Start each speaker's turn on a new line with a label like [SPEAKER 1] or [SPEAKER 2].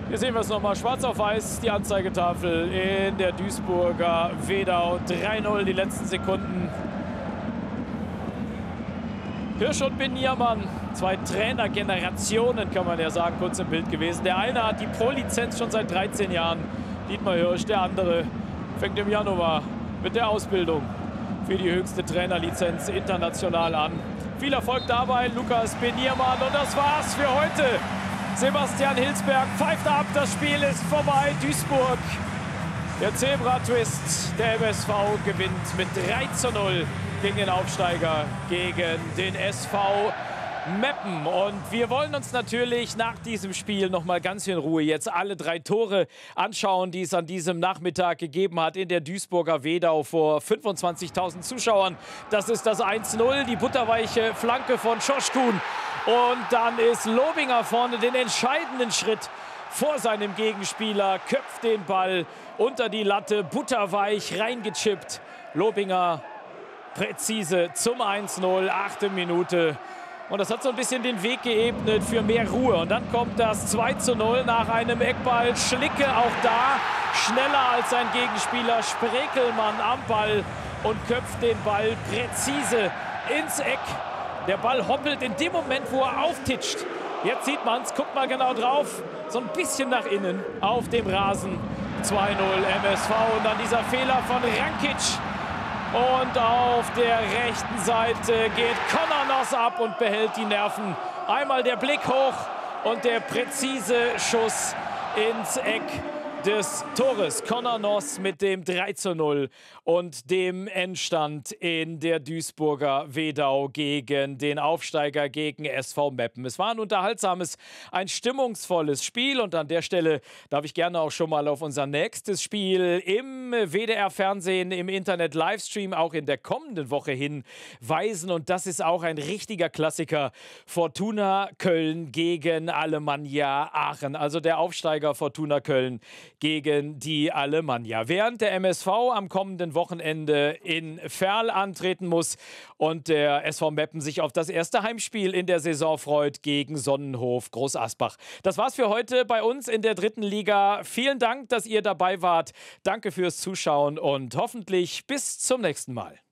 [SPEAKER 1] Hier sehen wir es nochmal, schwarz auf weiß, die Anzeigetafel in der Duisburger Wedau. 3:0 die letzten Sekunden. Hirsch und Beniermann, zwei Trainergenerationen, kann man ja sagen, kurz im Bild gewesen. Der eine hat die Pro-Lizenz schon seit 13 Jahren, Dietmar Hirsch. Der andere fängt im Januar mit der Ausbildung für die höchste Trainerlizenz international an. Viel Erfolg dabei, Lukas Beniermann. Und das war's für heute. Sebastian Hilsberg pfeift ab, das Spiel ist vorbei. Duisburg, der Zebra-Twist, der MSV gewinnt mit 3:0 gegen den Aufsteiger, gegen den SV Meppen. Und wir wollen uns natürlich nach diesem Spiel noch mal ganz in Ruhe jetzt alle 3 Tore anschauen, die es an diesem Nachmittag gegeben hat in der Duisburger Wedau vor 25.000 Zuschauern. Das ist das 1:0, die butterweiche Flanke von Schoschkun. Und dann ist Lobinger vorne den entscheidenden Schritt vor seinem Gegenspieler, köpft den Ball unter die Latte, butterweich reingechippt. Lobinger präzise zum 1:0, 8. Minute. Und das hat so ein bisschen den Weg geebnet für mehr Ruhe. Und dann kommt das 2:0 nach einem Eckball. Schlicke auch da, schneller als sein Gegenspieler. Sprekelmann am Ball und köpft den Ball präzise ins Eck. Der Ball hoppelt in dem Moment, wo er auftitscht. Jetzt sieht man es, guckt mal genau drauf. So ein bisschen nach innen auf dem Rasen. 2:0 MSV und dann dieser Fehler von Rankic. Und auf der rechten Seite geht Konanos ab und behält die Nerven. Einmal der Blick hoch und der präzise Schuss ins Eck des Tores. Konanos mit dem 3:0 und dem Endstand in der Duisburger Wedau gegen den Aufsteiger, gegen SV Meppen. Es war ein unterhaltsames, ein stimmungsvolles Spiel und an der Stelle darf ich gerne auch schon mal auf unser nächstes Spiel im WDR-Fernsehen, im Internet-Livestream auch in der kommenden Woche hinweisen. Und das ist auch ein richtiger Klassiker. Fortuna Köln gegen Alemannia Aachen. Also der Aufsteiger Fortuna Köln gegen die Alemannia. Während der MSV am kommenden Wochenende in Verl antreten muss und der SV Meppen sich auf das erste Heimspiel in der Saison freut gegen Sonnenhof Groß Asbach. Das war's für heute bei uns in der 3. Liga. Vielen Dank, dass ihr dabei wart. Danke fürs Zuschauen und hoffentlich bis zum nächsten Mal.